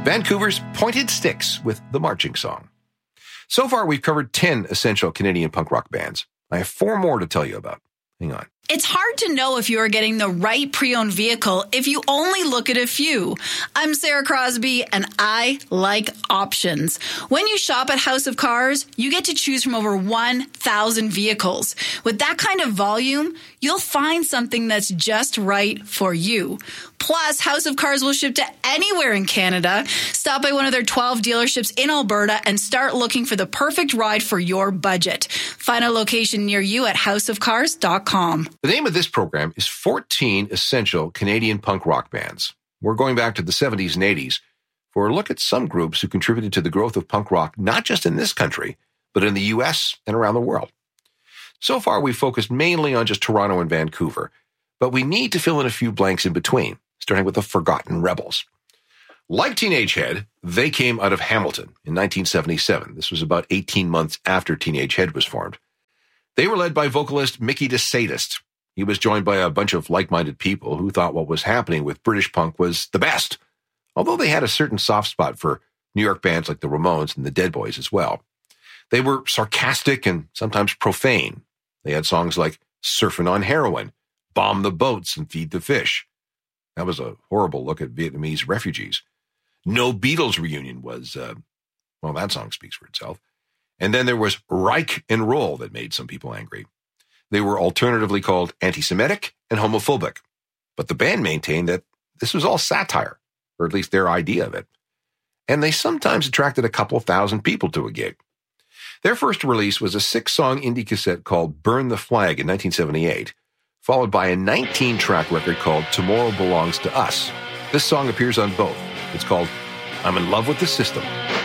Vancouver's Pointed Sticks with The Marching Song. So far, we've covered 10 essential Canadian punk rock bands. I have 4 more to tell you about. Hang on. It's hard to know if you are getting the right pre-owned vehicle if you only look at a few. I'm Sarah Crosby, and I like options. When you shop at House of Cars, you get to choose from over 1,000 vehicles. With that kind of volume, you'll find something that's just right for you. Plus, House of Cars will ship to anywhere in Canada. Stop by one of their 12 dealerships in Alberta and start looking for the perfect ride for your budget. Find a location near you at houseofcars.com. The name of this program is 14 Essential Canadian Punk Rock Bands. We're going back to the 70s and 80s for a look at some groups who contributed to the growth of punk rock, not just in this country, but in the U.S. and around the world. So far, we've focused mainly on just Toronto and Vancouver, but we need to fill in a few blanks in between, starting with the Forgotten Rebels. Like Teenage Head, they came out of Hamilton in 1977. This was about 18 months after Teenage Head was formed. They were led by vocalist Mickey the Sadist. He was joined by a bunch of like-minded people who thought what was happening with British punk was the best, although they had a certain soft spot for New York bands like the Ramones and the Dead Boys as well. They were sarcastic and sometimes profane. They had songs like Surfin' on Heroin, Bomb the Boats, and Feed the Fish. That was a horrible look at Vietnamese refugees. No Beatles Reunion was, well, that song speaks for itself. And then there was Reich and Roll that made some people angry. They were alternatively called anti-Semitic and homophobic. But the band maintained that this was all satire, or at least their idea of it. And they sometimes attracted a couple thousand people to a gig. Their first release was a 6-song indie cassette called Burn the Flag in 1978, followed by a 19-track record called Tomorrow Belongs to Us. This song appears on both. It's called I'm in Love with the System.